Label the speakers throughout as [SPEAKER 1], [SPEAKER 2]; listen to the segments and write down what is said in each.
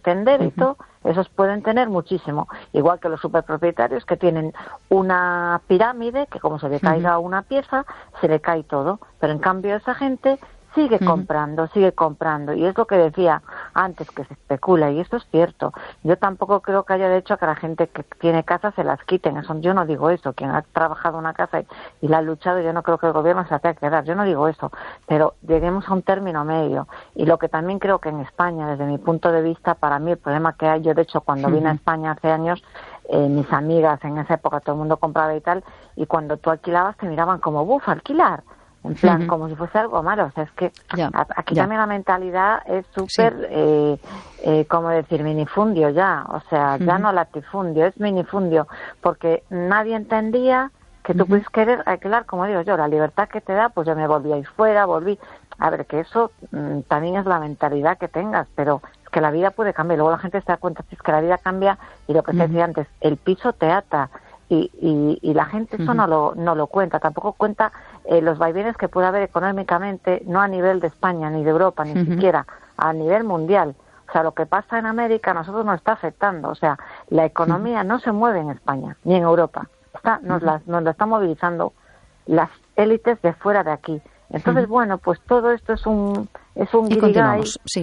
[SPEAKER 1] extender y todo, esos pueden tener muchísimo. Igual que los superpropietarios que tienen una pirámide que como se le caiga una pieza, se le cae todo. Pero en cambio esa gente sigue comprando, y es lo que decía antes, que se especula, y esto es cierto. Yo tampoco creo que haya derecho a que la gente que tiene casas se las quiten, eso, yo no digo eso. Quien ha trabajado una casa y la ha luchado, yo no creo que el gobierno se la tenga que dar, yo no digo eso, pero lleguemos a un término medio. Y lo que también creo que en España, desde mi punto de vista, para mí el problema que hay, yo de hecho cuando vine a España hace años, mis amigas en esa época, todo el mundo compraba y tal, y cuando tú alquilabas te miraban como, ¡buf, alquilar! En plan, como si fuese algo malo. O sea, es que aquí también la mentalidad es súper, ¿cómo decir? Minifundio ya. O sea, ya no latifundio, es minifundio. Porque nadie entendía que tú puedes querer alquilar, como digo yo, la libertad que te da, pues yo me volví a ir fuera, volví. A ver, que eso también es la mentalidad que tengas, pero es que la vida puede cambiar. Luego la gente se da cuenta es que la vida cambia y lo que te decía antes, el piso te ata. Y la gente eso no lo cuenta, tampoco cuenta los vaivenes que puede haber económicamente, no a nivel de España ni de Europa, ni siquiera a nivel mundial. O sea, lo que pasa en América a nosotros nos está afectando. O sea, la economía no se mueve en España ni en Europa, nos lo están movilizando las élites de fuera de aquí. Entonces, bueno, pues todo esto es un guirigay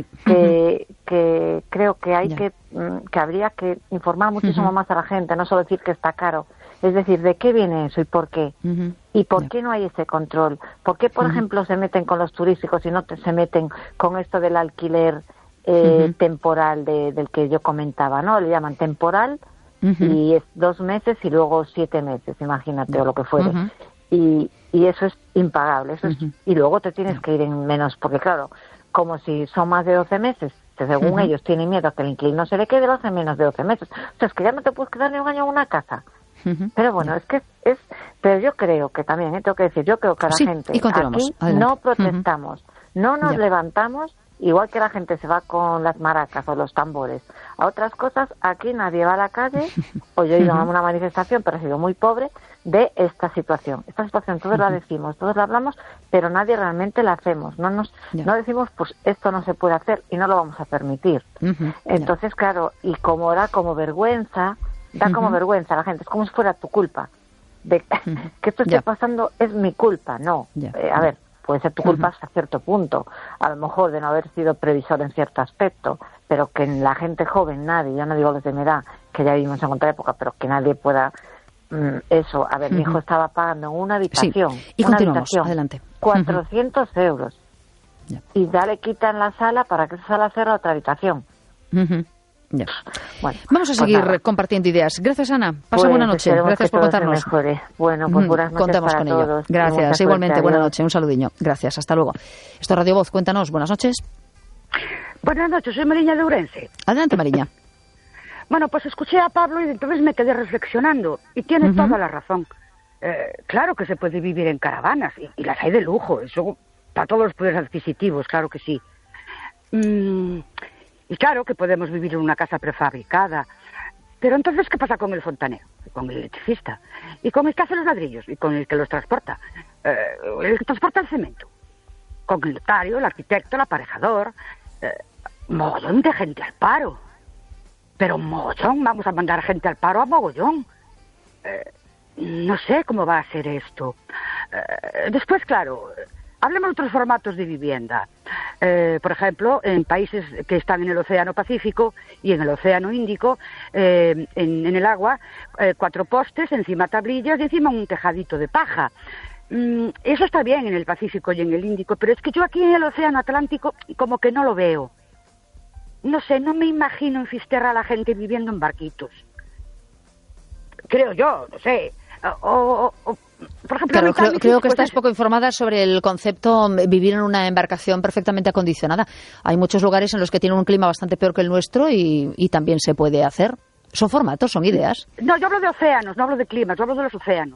[SPEAKER 1] que creo que hay que habría que informar muchísimo más a la gente, no solo decir que está caro, es decir, de qué viene eso y por qué. Y por qué no hay ese control. ¿Por qué, por ejemplo, se meten con los turísticos y no se meten con esto del alquiler temporal del que yo comentaba, ¿no? Le llaman temporal y es 2 meses y luego 7 meses, imagínate, o lo que fuere. Y eso es impagable, eso es, y luego te tienes que ir en menos, porque claro, como si son más de 12 meses, que según ellos tienen miedo a que el inquilino se le quede, lo hacen menos de 12 meses. O sea, es que ya no te puedes quedar ni un año en una casa. Pero bueno, es que pero yo creo que también, tengo que decir, yo creo que la gente aquí no protestamos, no nos levantamos, igual que la gente se va con las maracas o los tambores a otras cosas, aquí nadie va a la calle, o yo he ido a una manifestación, pero ha sido muy pobre, de esta situación. Esta situación todos la decimos, todos la hablamos, pero nadie realmente la hacemos. No decimos, pues esto no se puede hacer y no lo vamos a permitir. Entonces, claro, y como da como vergüenza, como vergüenza a la gente, es como si fuera tu culpa. De que esto esté pasando es mi culpa, no. A ver, puede ser tu culpa hasta cierto punto, a lo mejor de no haber sido previsor en cierto aspecto, pero que en la gente joven nadie, yo no digo desde mi edad, que ya vivimos en otra época, pero que nadie pueda eso. A ver, mi hijo estaba pagando en una habitación,
[SPEAKER 2] y continuamos, adelante.
[SPEAKER 1] 400 euros, y ya le quitan la sala para que esa sala sea otra habitación.
[SPEAKER 2] Bueno, vamos a seguir compartiendo ideas. Gracias, Ana. Pasa buena noche. Gracias por contarnos.
[SPEAKER 1] Bueno, pues buenas noches.
[SPEAKER 2] Contamos
[SPEAKER 1] para
[SPEAKER 2] con
[SPEAKER 1] todos.
[SPEAKER 2] ello. Gracias. Igualmente, buena noche. Un saludiño. Gracias. Hasta luego. Esto es Radio Voz. Cuéntanos. Buenas noches.
[SPEAKER 3] Buenas noches. Soy Mariña de Ourense.
[SPEAKER 2] Adelante, Mariña.
[SPEAKER 3] Bueno, pues escuché a Pablo y entonces me quedé reflexionando. Y tiene toda la razón. Claro que se puede vivir en caravanas y las hay de lujo. Eso para todos los poderes adquisitivos, claro que sí. Y claro que podemos vivir en una casa prefabricada. Pero entonces, ¿qué pasa con el fontanero? Y con el electricista. Y con el que hace los ladrillos. Y con el que los transporta. El que transporta el cemento. Con el notario, el arquitecto, el aparejador. Mogollón de gente al paro. Pero mogollón, vamos a mandar gente al paro a mogollón. No sé cómo va a ser esto. Después, claro, hablemos de otros formatos de vivienda. Por ejemplo, en países que están en el Océano Pacífico y en el Océano Índico, en el agua, 4 postes, encima tablillas y encima un tejadito de paja. Eso está bien en el Pacífico y en el Índico, pero es que yo aquí en el Océano Atlántico como que no lo veo. No sé, no me imagino en Fisterra a la gente viviendo en barquitos. Creo yo, no sé. Por ejemplo,
[SPEAKER 2] claro, creo que estás poco informada sobre el concepto vivir en una embarcación perfectamente acondicionada. Hay muchos lugares en los que tienen un clima bastante peor que el nuestro y también se puede hacer. Son formatos, son ideas.
[SPEAKER 3] No, yo hablo de océanos, no hablo de climas, yo hablo de los océanos.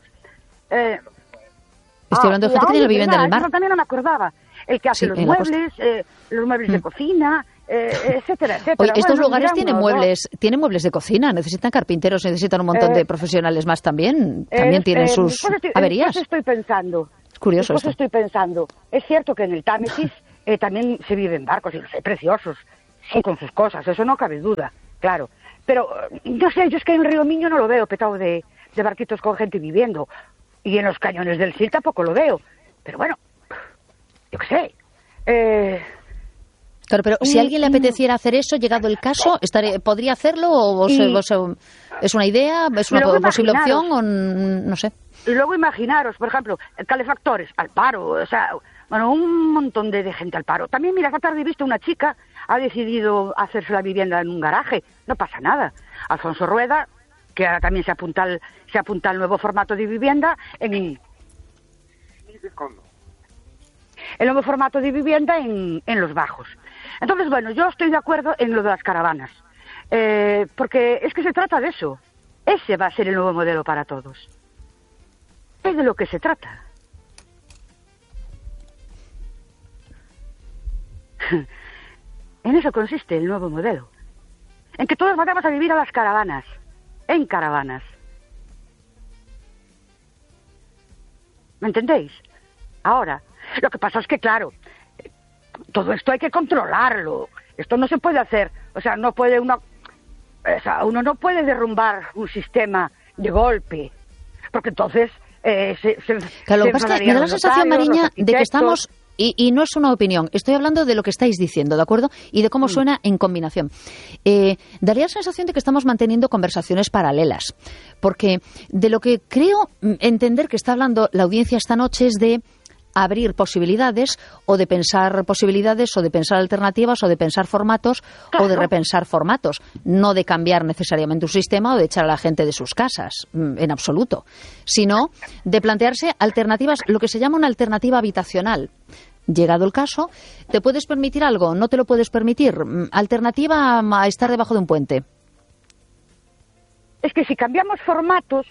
[SPEAKER 2] Estoy hablando de gente que tiene vivienda en el mar.
[SPEAKER 3] Yo también no me acordaba. El que hace los muebles de cocina, etcétera, etcétera.
[SPEAKER 2] Oye, estos lugares tienen muebles de cocina, necesitan carpinteros, necesitan un montón de profesionales más también. También tienen sus averías.
[SPEAKER 3] Pues estoy pensando.
[SPEAKER 2] Es curioso
[SPEAKER 3] estoy pensando. Es cierto que en el Támesis también se vive en barcos y los hay preciosos. Sí, con sus cosas, eso no cabe duda, claro. Pero, no sé, yo es que en Río Miño no lo veo petado de barquitos con gente viviendo. Y en los cañones del Sil tampoco lo veo. Pero bueno, yo qué sé.
[SPEAKER 2] Claro, pero si a alguien le apeteciera hacer eso, llegado el caso, ¿podría hacerlo o es una idea, es una posible opción o no sé?
[SPEAKER 3] Y luego imaginaros, por ejemplo, calefactores al paro, o sea, bueno, un montón de gente al paro. También, mira, esta tarde he visto una chica, ha decidido hacerse la vivienda en un garaje, no pasa nada. Alfonso Rueda, que ahora también se apunta al nuevo formato de vivienda el nuevo formato de vivienda en Los Bajos. Entonces, bueno, yo estoy de acuerdo en lo de las caravanas, porque es que se trata de eso. Ese va a ser el nuevo modelo para todos. Es de lo que se trata. En eso consiste el nuevo modelo. En que todos vayamos a vivir a las caravanas. En caravanas. ¿Me entendéis? Ahora, lo que pasa es que, claro, todo esto hay que controlarlo. Esto no se puede hacer. O sea, uno no puede derrumbar un sistema de golpe. Porque entonces
[SPEAKER 2] claro, lo que pasa es que me da la sensación, Mariña, de que estamos, y no es una opinión, estoy hablando de lo que estáis diciendo, ¿de acuerdo? Y de cómo suena en combinación. Daría la sensación de que estamos manteniendo conversaciones paralelas, porque de lo que creo entender que está hablando la audiencia esta noche es de abrir posibilidades, o de pensar alternativas, o de pensar formatos, claro, o de repensar formatos, no de cambiar necesariamente un sistema o de echar a la gente de sus casas, en absoluto, sino de plantearse alternativas, lo que se llama una alternativa habitacional. Llegado el caso, ¿te puedes permitir algo? ¿No te lo puedes permitir? Alternativa a estar debajo de un puente.
[SPEAKER 3] Es que si cambiamos formatos,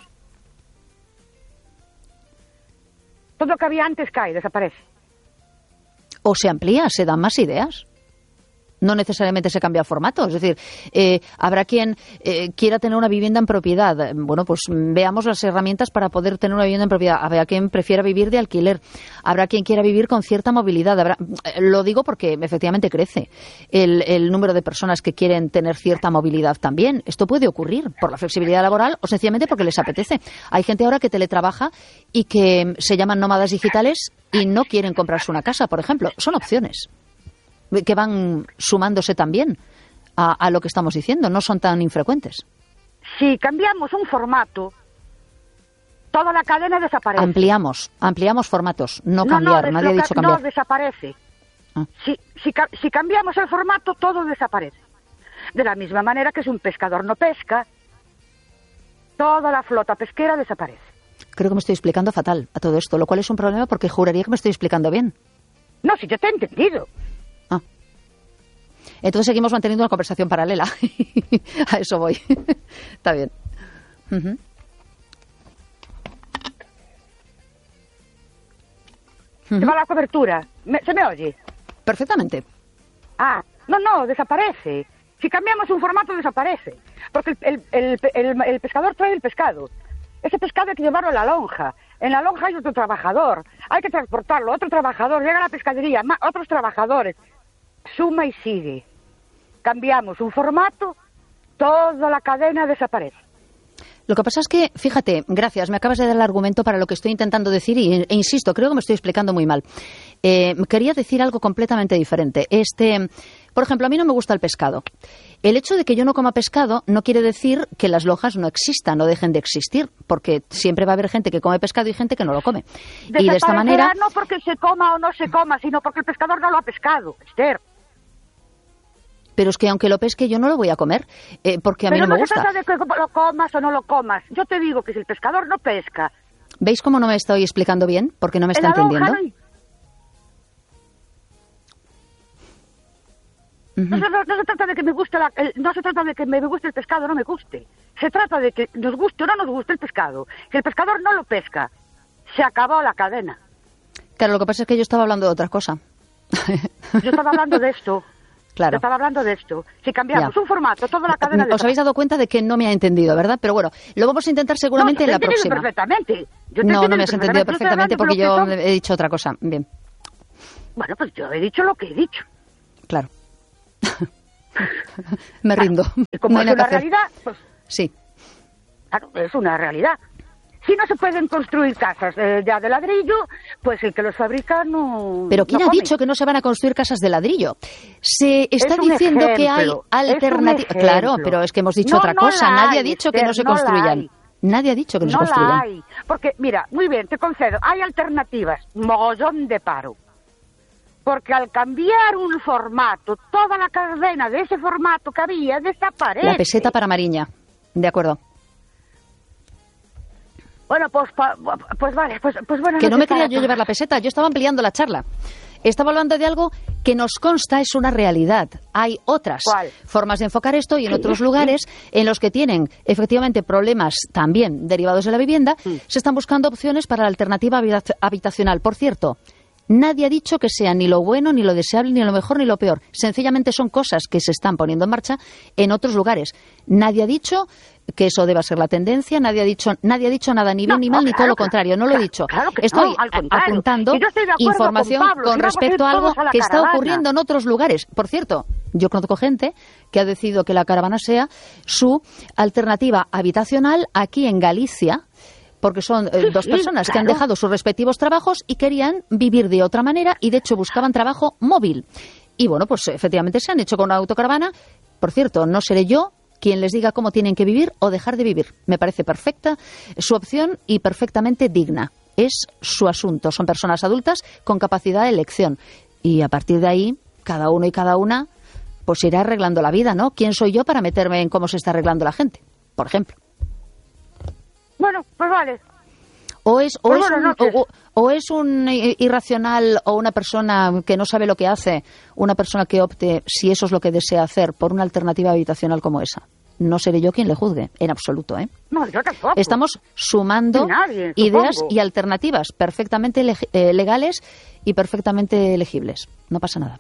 [SPEAKER 3] todo lo que había antes cae, desaparece.
[SPEAKER 2] O se amplía, se dan más ideas. No necesariamente se cambia formato. Es decir, habrá quien quiera tener una vivienda en propiedad. Bueno, pues veamos las herramientas para poder tener una vivienda en propiedad. Habrá quien prefiera vivir de alquiler. Habrá quien quiera vivir con cierta movilidad. Lo digo porque efectivamente crece el número de personas que quieren tener cierta movilidad también. Esto puede ocurrir por la flexibilidad laboral o sencillamente porque les apetece. Hay gente ahora que teletrabaja y que se llaman nómadas digitales y no quieren comprarse una casa, por ejemplo. Son opciones que van sumándose también a lo que estamos diciendo, no son tan infrecuentes.
[SPEAKER 3] Si cambiamos un formato, toda la cadena desaparece.
[SPEAKER 2] Ampliamos formatos, no cambiar, nadie ha dicho cambiar.
[SPEAKER 3] No, desaparece. Si cambiamos el formato, todo desaparece. De la misma manera que si un pescador no pesca, toda la flota pesquera desaparece.
[SPEAKER 2] Creo que me estoy explicando fatal a todo esto, lo cual es un problema porque juraría que me estoy explicando bien.
[SPEAKER 3] No, si yo te he entendido.
[SPEAKER 2] Entonces seguimos manteniendo una conversación paralela. A eso voy. Está bien.
[SPEAKER 3] Se va la cobertura. ¿Se me oye?
[SPEAKER 2] Perfectamente.
[SPEAKER 3] No, desaparece. Si cambiamos un formato, desaparece. Porque el pescador trae el pescado. Ese pescado hay que llevarlo a la lonja. En la lonja hay otro trabajador. Hay que transportarlo. Otro trabajador. Llega a la pescadería. Otros trabajadores. Suma y sigue. Cambiamos un formato, toda la cadena desaparece.
[SPEAKER 2] Lo que pasa es que, fíjate, gracias, me acabas de dar el argumento para lo que estoy intentando decir e insisto, creo que me estoy explicando muy mal. Quería decir algo completamente diferente. Por ejemplo, a mí no me gusta el pescado. El hecho de que yo no coma pescado no quiere decir que las lojas no existan, no dejen de existir, porque siempre va a haber gente que come pescado y gente que no lo come. Y de esta manera,
[SPEAKER 3] no porque se coma o no se coma, sino porque el pescador no lo ha pescado, Esther.
[SPEAKER 2] Pero es que aunque lo pesque yo no lo voy a comer, porque a mí no me gusta.
[SPEAKER 3] Pero no se trata de que lo comas o no lo comas. Yo te digo que si el pescador no pesca...
[SPEAKER 2] ¿Veis cómo no me estoy explicando bien? Porque no me está entendiendo.
[SPEAKER 3] No se trata de que me guste no se trata de que me guste el pescado o no me guste. Se trata de que nos guste o no nos guste el pescado. Si el pescador no lo pesca, se acabó la cadena.
[SPEAKER 2] Claro, lo que pasa es que yo estaba hablando de otra cosa.
[SPEAKER 3] Yo estaba hablando de esto.
[SPEAKER 2] Claro.
[SPEAKER 3] Yo estaba hablando de esto. Si cambiamos un formato, toda la cadena...
[SPEAKER 2] Os habéis dado cuenta de que no me ha entendido, ¿verdad? Pero bueno, lo vamos a intentar seguramente en la próxima.
[SPEAKER 3] Perfectamente.
[SPEAKER 2] No me has entendido perfectamente porque yo he dicho otra cosa. Bien.
[SPEAKER 3] Bueno, pues yo he dicho lo que he dicho.
[SPEAKER 2] Claro. Me rindo.
[SPEAKER 3] Y como
[SPEAKER 2] No hay
[SPEAKER 3] es
[SPEAKER 2] nada
[SPEAKER 3] una
[SPEAKER 2] que hacer.
[SPEAKER 3] realidad, pues
[SPEAKER 2] Sí.
[SPEAKER 3] claro, es una realidad. Si no se pueden construir casas ya de ladrillo, pues el que los fabrica no.
[SPEAKER 2] Pero ¿quién
[SPEAKER 3] no
[SPEAKER 2] ha
[SPEAKER 3] come.
[SPEAKER 2] dicho que no se van a construir casas de ladrillo? Se está
[SPEAKER 3] Es un
[SPEAKER 2] diciendo que hay
[SPEAKER 3] ejemplo,
[SPEAKER 2] alternativas.
[SPEAKER 3] es un
[SPEAKER 2] Claro,
[SPEAKER 3] ejemplo.
[SPEAKER 2] pero es que hemos dicho
[SPEAKER 3] No,
[SPEAKER 2] otra
[SPEAKER 3] no
[SPEAKER 2] cosa.
[SPEAKER 3] la
[SPEAKER 2] Nadie ha
[SPEAKER 3] hay,
[SPEAKER 2] dicho que no se
[SPEAKER 3] Esther, no la
[SPEAKER 2] construyan.
[SPEAKER 3] hay.
[SPEAKER 2] Nadie ha dicho que no se
[SPEAKER 3] No
[SPEAKER 2] construyan.
[SPEAKER 3] la hay. Porque, mira, muy bien, te concedo, hay alternativas, mogollón de paro. Porque al cambiar un formato, toda la cadena de ese formato que había desaparece.
[SPEAKER 2] La peseta para Mariña. De acuerdo.
[SPEAKER 3] Bueno, pues vale, pues bueno.
[SPEAKER 2] Que no me quería yo llevar la peseta, yo estaba ampliando la charla. Estaba hablando de algo que nos consta es una realidad. Hay otras
[SPEAKER 3] ¿Cuál?
[SPEAKER 2] formas de enfocar esto y en otros lugares en los que tienen efectivamente problemas también derivados de la vivienda, se están buscando opciones para la alternativa habitacional. Por cierto, nadie ha dicho que sea ni lo bueno, ni lo deseable, ni lo mejor, ni lo peor. Sencillamente son cosas que se están poniendo en marcha en otros lugares. Nadie ha dicho que eso deba ser la tendencia, nadie ha dicho nada ni bien ni mal, ni todo lo contrario. No lo he dicho.
[SPEAKER 3] Claro que
[SPEAKER 2] Estoy
[SPEAKER 3] no, al contrario.
[SPEAKER 2] apuntando
[SPEAKER 3] Y yo estoy de acuerdo
[SPEAKER 2] información
[SPEAKER 3] con Pablo,
[SPEAKER 2] con
[SPEAKER 3] si vamos
[SPEAKER 2] respecto
[SPEAKER 3] a
[SPEAKER 2] a
[SPEAKER 3] ir
[SPEAKER 2] algo
[SPEAKER 3] todos a la
[SPEAKER 2] que está
[SPEAKER 3] caravana.
[SPEAKER 2] ocurriendo en otros lugares. Por cierto, yo conozco gente que ha decidido que la caravana sea su alternativa habitacional aquí en Galicia, porque son dos personas que han
[SPEAKER 3] claro.
[SPEAKER 2] dejado sus respectivos trabajos y querían vivir de otra manera y de hecho buscaban trabajo móvil. Y bueno, pues efectivamente se han hecho con una autocaravana. Por cierto, no seré yo quien les diga cómo tienen que vivir o dejar de vivir. Me parece perfecta su opción y perfectamente digna. Es su asunto. Son personas adultas con capacidad de elección. Y a partir de ahí, cada uno y cada una pues irá arreglando la vida, ¿no? ¿Quién soy yo para meterme en cómo se está arreglando la gente? Por ejemplo.
[SPEAKER 3] Bueno, pues vale.
[SPEAKER 2] O es
[SPEAKER 3] buenas noches.
[SPEAKER 2] un irracional o una persona que no sabe lo que hace, una persona que opte, si eso es lo que desea hacer, por una alternativa habitacional como esa. No seré yo quien le juzgue, en absoluto, ¿eh?
[SPEAKER 3] No, yo tampoco.
[SPEAKER 2] Estamos sumando
[SPEAKER 3] Ni nadie,
[SPEAKER 2] ideas
[SPEAKER 3] supongo.
[SPEAKER 2] y alternativas perfectamente legales y perfectamente elegibles. No pasa nada.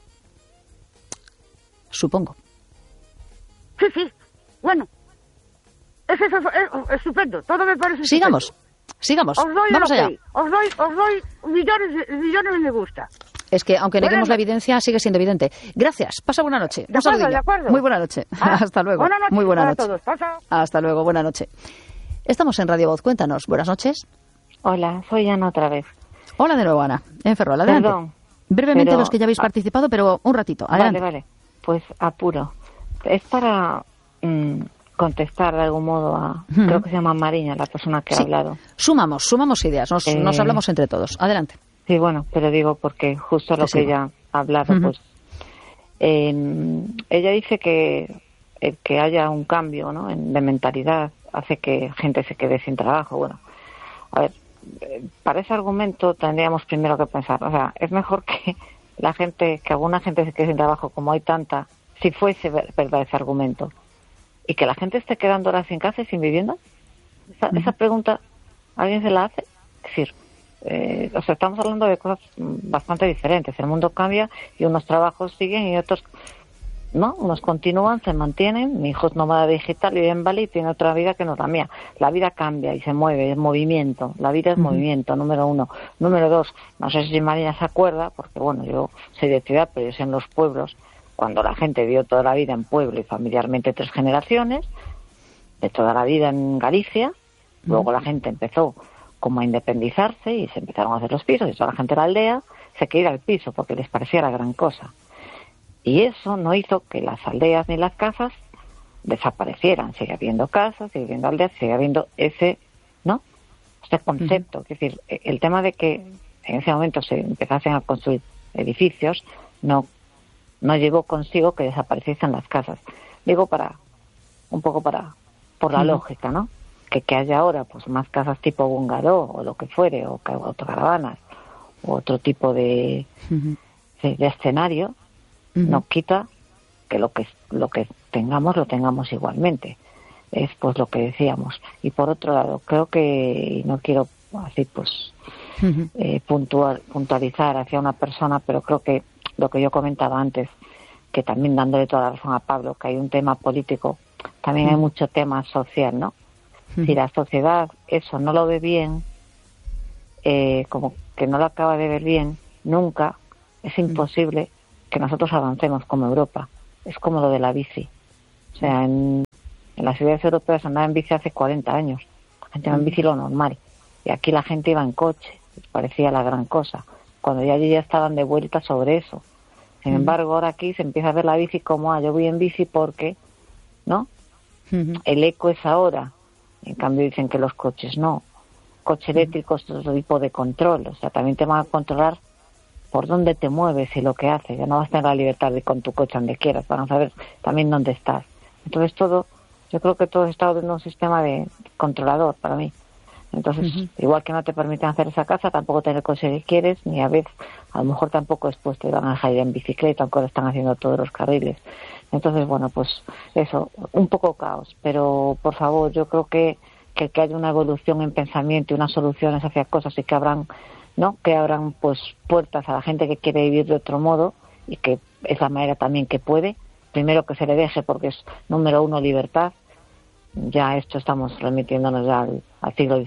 [SPEAKER 2] Supongo.
[SPEAKER 3] Sí. Bueno. Es estupendo. Todo me parece
[SPEAKER 2] Sigamos. Sigamos.
[SPEAKER 3] Os doy
[SPEAKER 2] Vamos
[SPEAKER 3] el
[SPEAKER 2] allá.
[SPEAKER 3] ok. Os doy millones de me gusta.
[SPEAKER 2] Es que, aunque
[SPEAKER 3] Bueno,
[SPEAKER 2] neguemos la evidencia, sigue siendo evidente. Gracias. Pasa buena noche.
[SPEAKER 3] De acuerdo, de acuerdo.
[SPEAKER 2] Muy buena noche. Hasta luego.
[SPEAKER 3] Buenas noches
[SPEAKER 2] Muy buena
[SPEAKER 3] para
[SPEAKER 2] noche.
[SPEAKER 3] todos. Pasa.
[SPEAKER 2] Hasta luego. Buena noche. Estamos en Radio Voz. Cuéntanos. Buenas noches.
[SPEAKER 1] Hola, soy Ana otra vez.
[SPEAKER 2] Hola de nuevo, Ana. En Ferrol. Adelante.
[SPEAKER 1] Perdón.
[SPEAKER 2] Brevemente
[SPEAKER 1] pero-
[SPEAKER 2] los que ya habéis participado, pero un ratito. Adelante.
[SPEAKER 1] Vale. Pues apuro. Es para contestar de algún modo a...
[SPEAKER 2] Ujú.
[SPEAKER 1] Creo que se llama Mariña, la persona que
[SPEAKER 2] Sí.
[SPEAKER 1] ha hablado.
[SPEAKER 2] Sumamos ideas. Nos hablamos entre todos. Adelante.
[SPEAKER 1] Sí, bueno, pero digo porque justo lo
[SPEAKER 2] Te
[SPEAKER 1] que
[SPEAKER 2] sigo.
[SPEAKER 1] ella ha hablado,
[SPEAKER 2] Ujú.
[SPEAKER 1] pues... ella dice que el que haya un cambio, ¿no?, de mentalidad hace que gente se quede sin trabajo. Bueno, a ver, para ese argumento tendríamos primero que pensar, o sea, es mejor que alguna gente se quede sin trabajo, como hay tanta, si fuese verdad ese argumento, y que la gente esté quedando ahora sin casa y sin vivienda. Esa pregunta, ¿alguien se la hace? Es decir, o sea, estamos hablando de cosas bastante diferentes. El mundo cambia y unos trabajos siguen y otros no, unos continúan, se mantienen. Mi hijo es nómada digital, vive en Bali y tiene otra vida que no es la mía. La vida cambia y se mueve, es movimiento. La vida es movimiento, número uno. Número dos, no sé si María se acuerda, porque bueno, yo soy de ciudad, pero yo soy en los pueblos, cuando la gente vivió toda la vida en pueblo y familiarmente 3 generaciones, de toda la vida en Galicia. Luego la gente empezó como a independizarse y se empezaron a hacer los pisos y toda la gente de la aldea se quería ir al piso porque les parecía la gran cosa. Y eso no hizo que las aldeas ni las casas desaparecieran. Sigue habiendo casas, sigue habiendo aldeas, sigue habiendo ese concepto. Es decir, el tema de que en ese momento se empezasen a construir edificios no llevó consigo que desapareciesen las casas. Digo por la lógica, ¿no? Que haya ahora pues más casas tipo bungalow o lo que fuere, o autocaravanas o otro tipo de escenario, no quita que lo que tengamos lo tengamos igualmente. Es pues lo que decíamos. Y por otro lado, creo que, y no quiero así pues puntualizar hacia una persona, pero creo que lo que yo comentaba antes, que también dándole toda la razón a Pablo, que hay un tema político, también hay mucho tema social, ¿no? Si la sociedad eso no lo ve bien, como que no lo acaba de ver bien nunca, es imposible que nosotros avancemos como Europa. es como lo de la bici. O sea, en las ciudades europeas andaba en bici hace 40 años. La gente iba en bici lo normal. Y aquí la gente iba en coche. Les parecía la gran cosa. Cuando ya allí ya estaban de vuelta sobre eso. Sin embargo, ahora aquí se empieza a ver la bici como, yo voy en bici porque, ¿no? El eco es ahora. En cambio dicen que los coches no. Coche eléctrico es otro tipo de control. O sea, también te van a controlar por dónde te mueves y lo que haces. Ya no vas a tener la libertad de ir con tu coche donde quieras. Van a saber también dónde estás. Entonces yo creo que todo está en un sistema de controlador para mí. Entonces, igual que no te permiten hacer esa casa, tampoco tener el coche que quieres, ni a veces, a lo mejor tampoco después te van a dejar ir en bicicleta, aunque ahora están haciendo todos los carriles. Entonces, bueno, pues eso, un poco caos, pero por favor, yo creo que haya una evolución en pensamiento y unas soluciones hacia cosas y que abran, ¿no? Que abran pues puertas a la gente que quiere vivir de otro modo y que es la manera también que puede. Primero que se le deje, porque es número uno libertad. Ya esto estamos remitiéndonos ya al siglo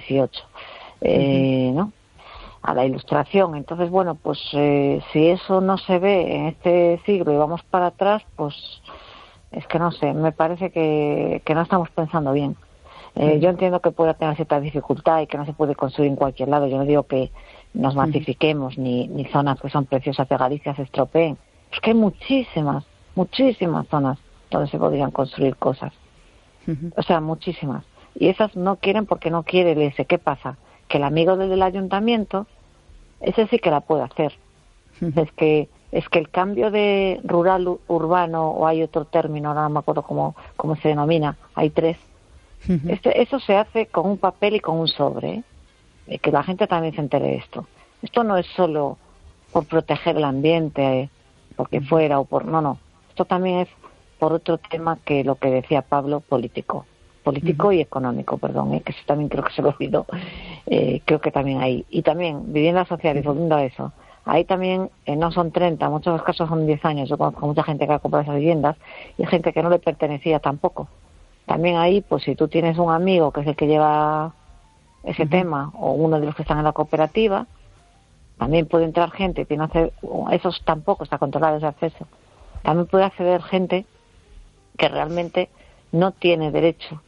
[SPEAKER 1] XVIII, ¿no? A la Ilustración. Entonces, bueno, pues si eso no se ve en este siglo y vamos para atrás, pues es que no sé, me parece que no estamos pensando bien. Yo entiendo que pueda tener cierta dificultad y que no se puede construir en cualquier lado. Yo no digo que nos masifiquemos ni zonas que son preciosas de Galicia se estropeen. Es que hay muchísimas zonas donde se podrían construir cosas. O sea, muchísimas. Y esas no quieren porque no quiere el ese. ¿Qué pasa? Que el amigo del ayuntamiento, ese sí que la puede hacer. Es que el cambio de rural urbano, o hay otro término, ahora no me acuerdo cómo se denomina, hay 3. Eso se hace con un papel y con un sobre, que la gente también se entere de esto. Esto no es solo por proteger el ambiente, porque fuera o por... No. Esto también es por otro tema que lo que decía Pablo, político y económico, perdón, que eso también creo que se lo olvidó. Creo que también hay. Y también, viviendas sociales, volviendo a eso, ahí también no son 30, en muchos casos son 10 años. Yo conozco mucha gente que ha comprado esas viviendas y gente que no le pertenecía tampoco. También ahí, pues si tú tienes un amigo que es el que lleva ese tema, o uno de los que están en la cooperativa, también puede entrar gente, eso tampoco está controlado ese acceso. También puede acceder gente que realmente no tiene derecho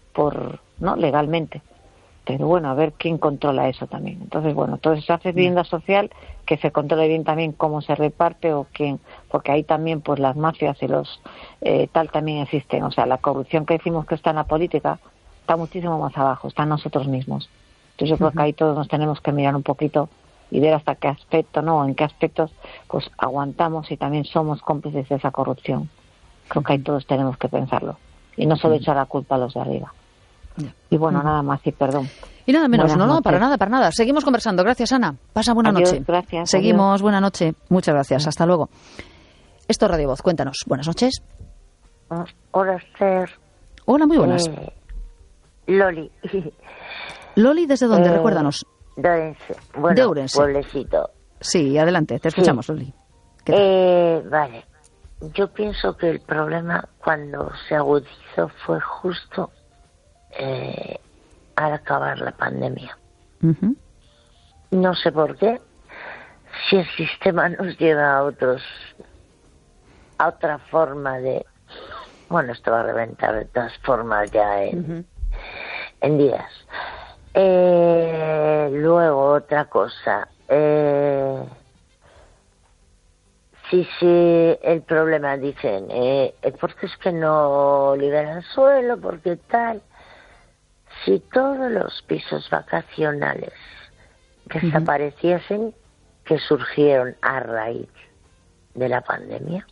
[SPEAKER 1] legalmente. Pero bueno, a ver quién controla eso también. Entonces, bueno, todo se hace vivienda social, que se controle bien también cómo se reparte o quién, porque ahí también pues las mafias y los tal también existen. O sea, la corrupción que decimos que está en la política está muchísimo más abajo, está en nosotros mismos. Entonces yo creo que ahí todos nos tenemos que mirar un poquito y ver hasta qué aspecto, en qué aspectos pues aguantamos y también somos cómplices de esa corrupción. Creo que ahí todos tenemos que pensarlo y no solo echar la culpa a los de arriba. Y bueno, nada más y perdón.
[SPEAKER 2] Y nada menos, no, para nada. Seguimos conversando. Gracias, Ana. Pasa buena noche.
[SPEAKER 1] Gracias.
[SPEAKER 2] Seguimos,
[SPEAKER 1] adiós.
[SPEAKER 2] Buena noche. Muchas gracias. Hasta luego. Esto es Radio Voz. Cuéntanos. Buenas noches.
[SPEAKER 4] Hola, Esther.
[SPEAKER 2] Hola, muy buenas.
[SPEAKER 4] Loli.
[SPEAKER 2] Loli, ¿desde dónde? Recuérdanos.
[SPEAKER 4] De Ourense. Bueno,
[SPEAKER 2] de Ourense.
[SPEAKER 4] Pueblecito.
[SPEAKER 2] Sí, adelante. Te escuchamos,
[SPEAKER 4] sí.
[SPEAKER 2] Loli.
[SPEAKER 4] Vale. Yo pienso que el problema cuando se agudizó fue justo al acabar la pandemia. No sé por qué, si el sistema nos lleva a otra forma de... Bueno, esto va a reventar de todas formas ya en días. Luego, otra cosa. Sí, el problema, dicen, porque es que no liberan suelo, porque tal. Si todos los pisos vacacionales desapareciesen, que surgieron a raíz de la pandemia,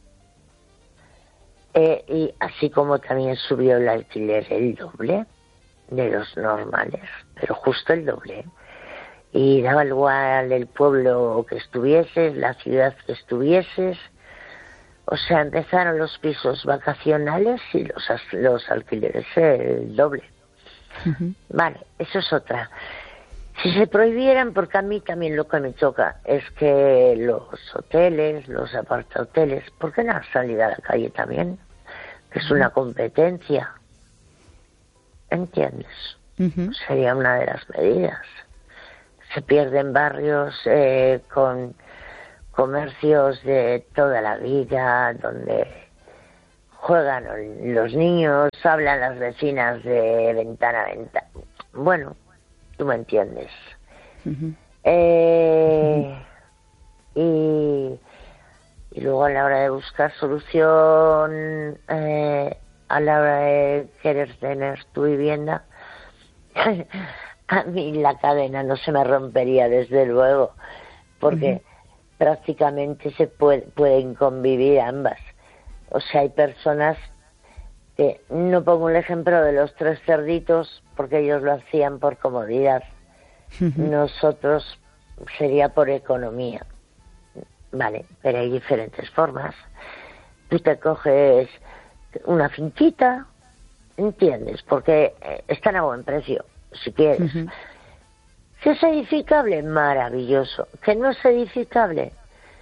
[SPEAKER 4] y así como también subió el alquiler el doble de los normales, pero justo el doble, y daba igual el pueblo que estuvieses, la ciudad que estuvieses, o sea, empezaron los pisos vacacionales y los alquileres el doble. Vale, eso es otra. Si se prohibieran, porque a mí también lo que me choca es que los hoteles, los apartahoteles, ¿por qué no han salido a la calle también? Que es una competencia. ¿Entiendes? Sería una de las medidas. Se pierden barrios con comercios de toda la vida, donde juegan los niños, hablan las vecinas de ventana a ventana. Bueno, tú me entiendes. Y luego a la hora de buscar solución, a la hora de querer tener tu vivienda, a mí la cadena no se me rompería, desde luego, porque prácticamente se pueden convivir ambas. O sea, hay personas que, no pongo el ejemplo de los 3 cerditos, porque ellos lo hacían por comodidad. Nosotros sería por economía. Vale, pero hay diferentes formas. Tú te coges una finquita, ¿entiendes? Porque están a buen precio, si quieres. Si es edificable, maravilloso. Que no es edificable,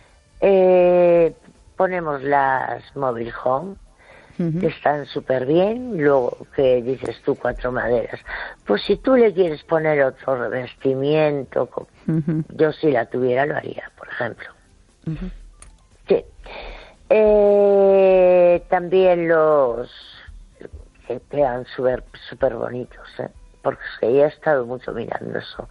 [SPEAKER 4] ponemos las mobile home, que están súper bien. Luego, que dices tú, 4 maderas. Pues si tú le quieres poner otro revestimiento, yo si la tuviera lo haría, por ejemplo. Sí. También los que quedan súper bonitos, porque es que ya he estado mucho mirando eso.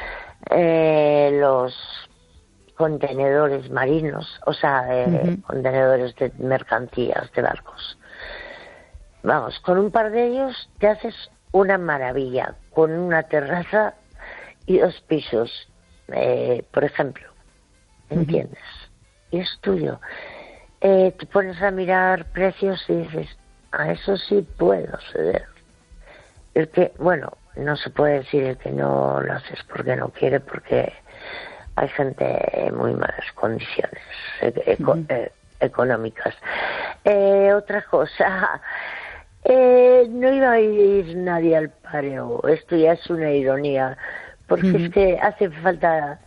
[SPEAKER 4] Los contenedores marinos, o sea, contenedores de mercancías, de barcos. Vamos, con un par de ellos te haces una maravilla, con una terraza y 2 pisos, por ejemplo. ¿Entiendes? Y es tuyo. Te pones a mirar precios y dices, a eso sí puedo ceder. El que, bueno, no se puede decir el que no lo haces porque no quiere, porque hay gente en muy malas condiciones económicas. Otra cosa, no iba a ir nadie al paro. Esto ya es una ironía, porque es que hace falta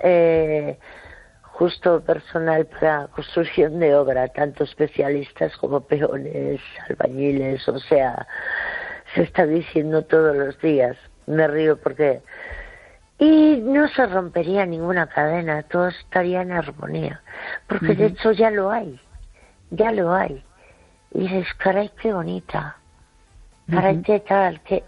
[SPEAKER 4] justo personal para construcción de obra, tanto especialistas como peones, albañiles, o sea, se está diciendo todos los días. Me río porque... Y no se rompería ninguna cadena, todo estaría en armonía, porque de hecho ya lo hay. Y dices, caray, qué bonita, caray, qué tal, qué...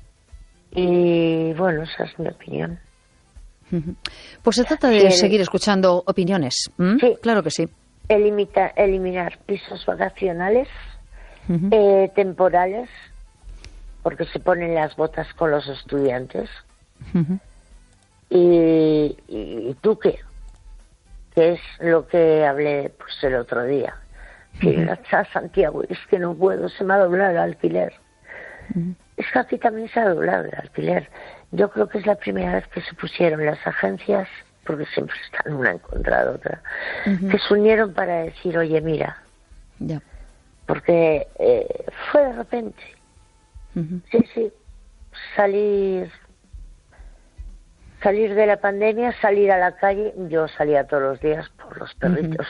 [SPEAKER 4] Y bueno, esa es mi opinión.
[SPEAKER 2] Pues se trata de seguir escuchando opiniones.
[SPEAKER 4] Sí,
[SPEAKER 2] claro que sí.
[SPEAKER 4] Eliminar pisos vacacionales, temporales, porque se ponen las botas con los estudiantes. ¿Y tú qué? Que es lo que hablé pues el otro día. Que a Santiago, es que no puedo, se me ha doblado el alquiler. Es que aquí también se ha doblado el alquiler. Yo creo que es la primera vez que se pusieron las agencias, porque siempre están una en contra de otra, que se unieron para decir, oye, mira, porque fue de repente. Sí, salir de la pandemia, salir a la calle. Yo salía todos los días por los perritos.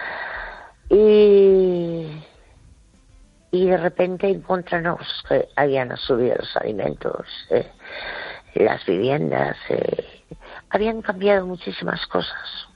[SPEAKER 4] Y de repente encontramos que habían subido los alimentos, las viviendas, habían cambiado muchísimas cosas.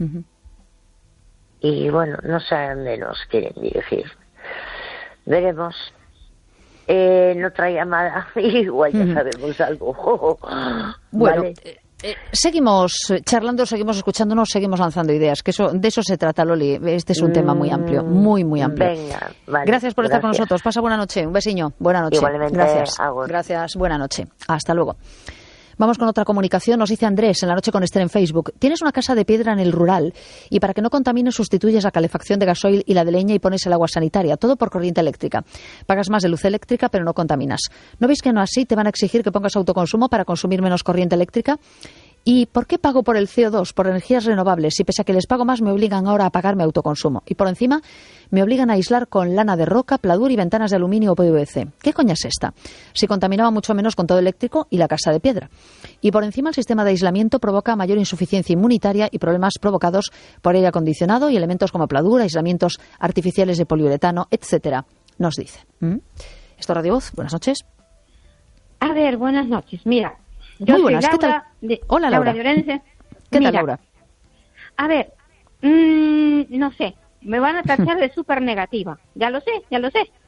[SPEAKER 4] Y bueno, no sé a dónde nos quieren dirigir. Veremos. En otra llamada igual ya sabemos algo.
[SPEAKER 2] Bueno,
[SPEAKER 4] ¿vale?
[SPEAKER 2] Seguimos charlando, seguimos escuchándonos, seguimos lanzando ideas, que de eso se trata, Loli. Este es un tema muy amplio, muy amplio.
[SPEAKER 4] Venga, vale,
[SPEAKER 2] gracias por estar con nosotros. Pasa buena noche, un besiño. Buena noche.
[SPEAKER 4] Igualmente,
[SPEAKER 2] gracias, buena noche. Hasta luego. Vamos con otra comunicación. Nos dice Andrés en La Noche con Esther en Facebook. Tienes una casa de piedra en el rural y para que no contamines sustituyes la calefacción de gasoil y la de leña y pones el agua sanitaria. Todo por corriente eléctrica. Pagas más de luz eléctrica pero no contaminas. ¿No veis que no así te van a exigir que pongas autoconsumo para consumir menos corriente eléctrica? ¿Y por qué pago por el CO2, por energías renovables, si pese a que les pago más me obligan ahora a pagarme autoconsumo? Y por encima me obligan a aislar con lana de roca, pladur y ventanas de aluminio o PVC. ¿Qué coña es esta? Si contaminaba mucho menos con todo eléctrico y la casa de piedra. Y por encima el sistema de aislamiento provoca mayor insuficiencia inmunitaria y problemas provocados por aire acondicionado y elementos como pladur, aislamientos artificiales de poliuretano, etcétera, nos dice. Esto es Radio Voz. Buenas noches.
[SPEAKER 5] A ver, buenas noches. Mira, yo
[SPEAKER 2] muy buenas,
[SPEAKER 5] soy Laura,
[SPEAKER 2] ¿qué tal? Hola, Laura.
[SPEAKER 5] Llorense.
[SPEAKER 2] ¿Qué
[SPEAKER 5] Mira,
[SPEAKER 2] tal, Laura?
[SPEAKER 5] A ver, no sé, me van a tachar de súper negativa. Ya lo sé.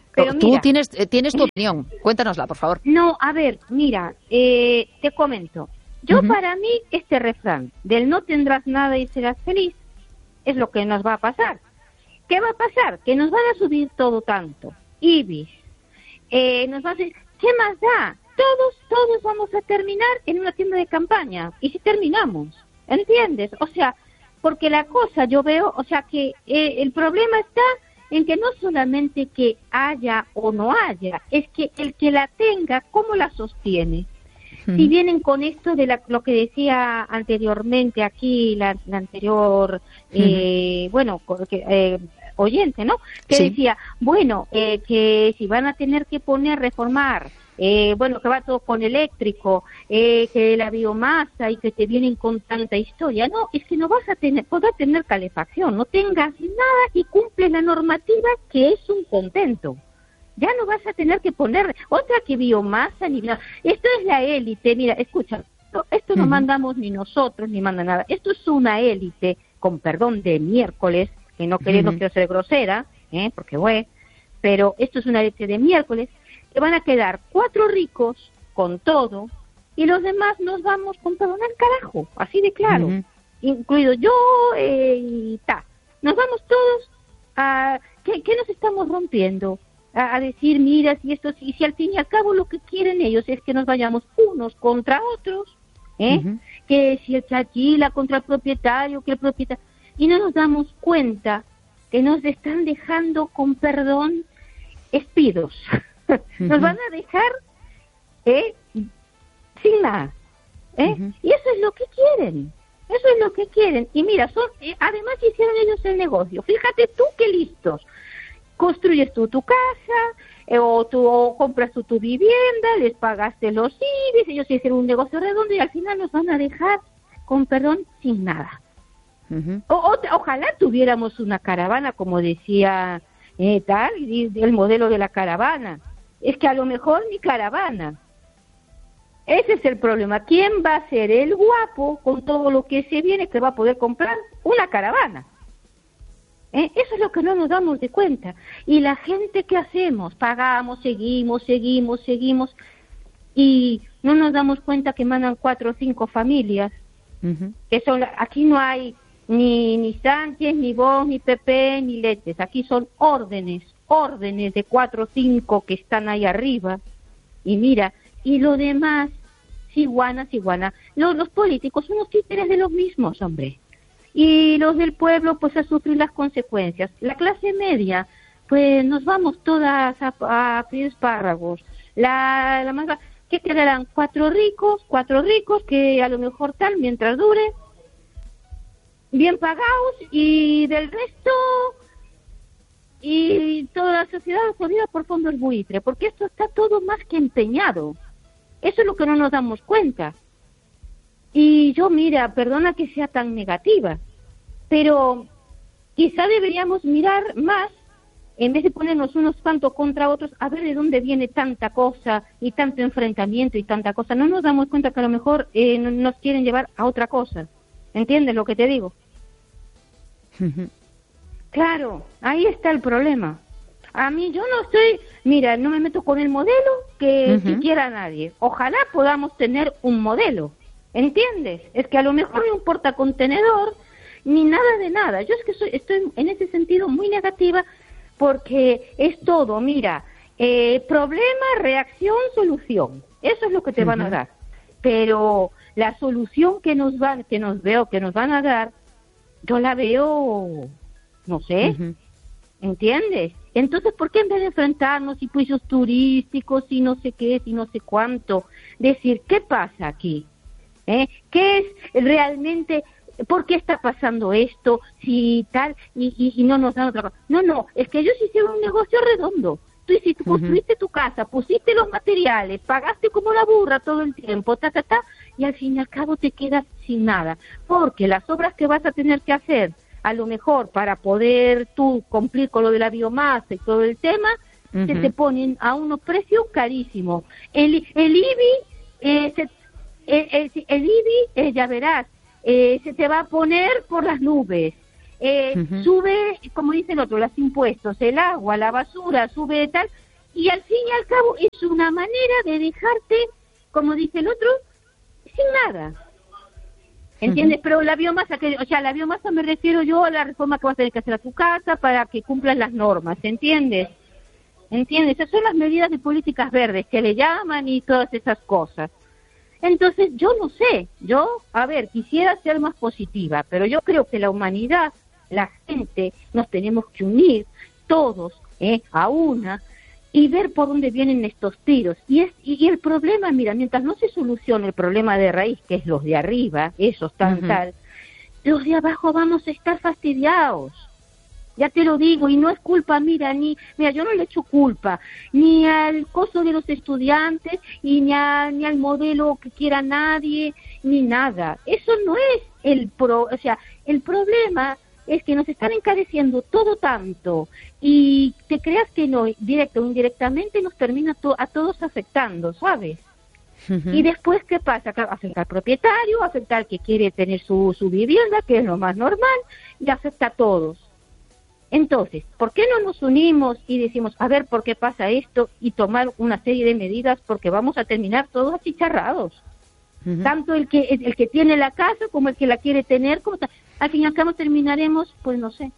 [SPEAKER 5] Pero
[SPEAKER 2] tú
[SPEAKER 5] mira,
[SPEAKER 2] tienes tu opinión. Cuéntanosla, por favor.
[SPEAKER 5] no, a ver, mira, te comento. Yo, para mí, este refrán del no tendrás nada y serás feliz es lo que nos va a pasar. ¿Qué va a pasar? Que nos van a subir todo tanto. IBIS. Nos va a decir, ¿qué más da? Todos vamos a terminar en una tienda de campaña. ¿Y si terminamos? ¿Entiendes? O sea, porque la cosa yo veo, o sea, que el problema está en que no solamente que haya o no haya, es que el que la tenga, ¿cómo la sostiene? Si vienen con esto de lo que decía anteriormente aquí, la anterior, oyente, ¿no? Que decía, bueno, que si van a tener que reformar, que va todo con eléctrico, que la biomasa y que te vienen con tanta historia. No, es que no vas a poder tener calefacción, no tengas nada y cumples la normativa, que es un contento. Ya no vas a tener que poner otra que biomasa ni nada. Esto es la élite. Mira, escucha, esto no mandamos ni nosotros ni manda nada. Esto es una élite, con perdón de miércoles, que no quiero ser grosera, porque pero esto es una élite de miércoles, que van a quedar 4 ricos con todo y los demás nos vamos con perdón al carajo, así de claro, incluido yo y ta. Nos vamos todos a... ¿Qué nos estamos rompiendo? A decir, mira, si si al fin y al cabo lo que quieren ellos es que nos vayamos unos contra otros, que si el chachila contra el propietario, que el propietario, y no nos damos cuenta que nos están dejando, con perdón, espidos. Nos van a dejar sin nada, y eso es lo que quieren. Eso es lo que quieren. Y mira, además hicieron ellos el negocio. Fíjate tú qué listos. Construyes tú tu casa, o compras tú tu vivienda, les pagaste los IBIS, ellos hicieron un negocio redondo y al final nos van a dejar, con perdón, sin nada. Ojalá tuviéramos una caravana, como decía el modelo de la caravana. Es que a lo mejor ni caravana. Ese es el problema. ¿Quién va a ser el guapo con todo lo que se viene que va a poder comprar una caravana? Eso es lo que no nos damos de cuenta. Y la gente, ¿qué hacemos? Pagamos, seguimos, y no nos damos cuenta que mandan 4 o 5 familias. Que son, aquí no hay ni Sánchez, ni Vox, ni PP, ni Leches. Aquí son órdenes de 4 o 5 que están ahí arriba. Y mira, y lo demás, ciguana. Los políticos son los títeres de los mismos, hombre. Y los del pueblo, pues, a sufrir las consecuencias. La clase media, pues, nos vamos todas a pedir espárragos. La más, ¿qué quedarán? 4 ricos, que a lo mejor tal, mientras dure, bien pagados, y del resto, y toda la sociedad jodida por fondos buitre, porque esto está todo más que empeñado. Eso es lo que no nos damos cuenta. Y yo, mira, perdona que sea tan negativa, pero quizá deberíamos mirar más, en vez de ponernos unos cuantos contra otros, a ver de dónde viene tanta cosa y tanto enfrentamiento y tanta cosa. No nos damos cuenta que a lo mejor nos quieren llevar a otra cosa. ¿Entiendes lo que te digo? Claro, ahí está el problema. A mí yo no no me meto con el modelo que siquiera nadie. Ojalá podamos tener un modelo. ¿Entiendes? Es que a lo mejor no importa contenedor ni nada de nada. Yo es que estoy en ese sentido muy negativa, porque es todo, mira, problema, reacción, solución. Eso es lo que te van a dar. Pero la solución que nos van a dar, yo la veo, no sé, ¿entiendes? Entonces, ¿por qué en vez de enfrentarnos y juicios turísticos y no sé qué, y no sé cuánto, decir, ¿qué pasa aquí? ¿Qué es realmente? ¿Por qué está pasando esto? Si tal, y no nos dan otra cosa. No, es que ellos hicieron un negocio redondo. Tú construiste tu casa, pusiste los materiales, pagaste como la burra todo el tiempo, y al fin y al cabo te quedas sin nada. Porque las obras que vas a tener que hacer, a lo mejor para poder tú cumplir con lo de la biomasa y todo el tema, se te ponen a unos precios carísimos. El IBI... el IBI, ya verás, se te va a poner por las nubes. sube, como dice el otro, los impuestos, el agua, la basura, sube tal, y al fin y al cabo es una manera de dejarte, como dice el otro, sin nada. ¿Entiendes? Pero la biomasa, la biomasa me refiero yo a la reforma que vas a tener que hacer a tu casa para que cumplan las normas, ¿entiendes? Esas son las medidas de políticas verdes que le llaman y todas esas cosas. Entonces, yo no sé, quisiera ser más positiva, pero yo creo que la humanidad, la gente, nos tenemos que unir todos a una y ver por dónde vienen estos tiros. Y el problema, mira, mientras no se solucione el problema de raíz, que es los de arriba, esos tal, los de abajo vamos a estar fastidiados. Ya te lo digo, y no es culpa, mira, yo no le echo culpa, ni al costo de los estudiantes, y ni al modelo que quiera nadie, ni nada. Eso no es el problema es que nos están encareciendo todo tanto, y te creas que no, directo o indirectamente nos termina a todos afectando, ¿sabes? Y después, ¿qué pasa? Afecta al propietario, afecta al que quiere tener su vivienda, que es lo más normal, y afecta a todos. Entonces, ¿por qué no nos unimos y decimos, a ver, ¿por qué pasa esto? Y tomar una serie de medidas, porque vamos a terminar todos achicharrados. Tanto el que tiene la casa como el que la quiere tener, al fin y al cabo terminaremos, pues no sé.